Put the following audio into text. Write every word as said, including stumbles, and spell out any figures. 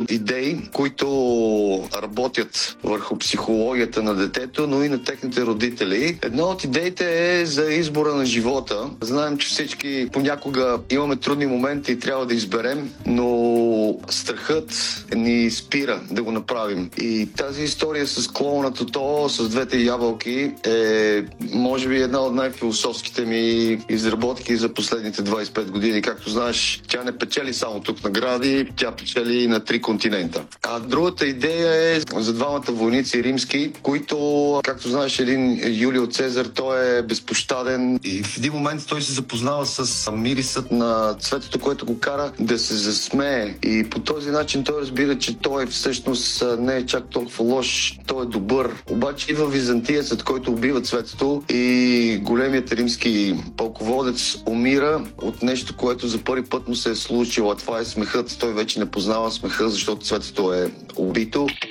идеи, които работят върху психологията на детето, но и на техните родители. Една от идеите е за избора на живота. Знаем, че всички понякога имаме трудни моменти и трябва да изберем, но страхът ни спира да го направим. И тази история с клоуна Тото, с двете ябълки е може би една от най-философските ми изработки за последните двайсет и пет години. Както знаеш, тя не печели само тук награди, тя печели и на три континента. А другата идея е за двамата войници римски, които, както знаеш, един Юлио Цезар, той е безпощаден и в един момент той се запознава с мирисът на цветето, което го кара да се засмее. И по този начин той разбира, че той всъщност не е чак толкова лош, той е добър. Обаче идва византиецът, който убива цветето и големият римски пълководец умира от нещо, което за първи път му се е случило. Това е смехът. Той вече не познава смеха, защото цветето е убито.